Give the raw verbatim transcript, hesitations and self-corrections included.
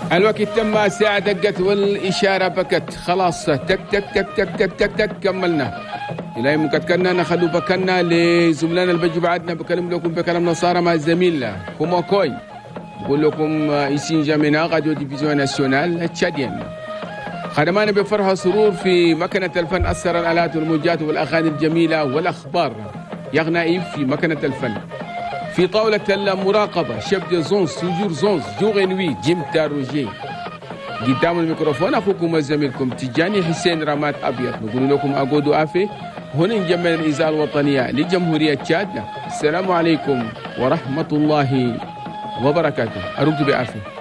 الوقت تم، ساعة دقت والإشارة بكت، خلاص تك تك تك تك تك تك تك كملنا. إلهي مكتكنا نخلو بكنا لزملائنا البجو بعدنا بكلم لكم بكلام نصارى مع زميلنا كومو كوي. بقول لكم إيسين جامنا راديو ديفيزيون ناسيونال تشاديان. خدمانا بفرحة سرور في مكنة الفن، أثر الآلات والموجات والأغاني الجميلة والأخبار يغنائي في مكنة الفن. في طاولة المراقبة شيف دي زونز توجور زونز جوغ نوي جيم تاروجي. قدام الميكروفون أخوكم وزميلكم تجاني حسين رامات أبيض. نقول لكم أقودوا آفي هنا نجمل الإذاعة الوطنية لجمهورية تشاد. السلام عليكم ورحمة الله وبركاته. أرجو بآفي.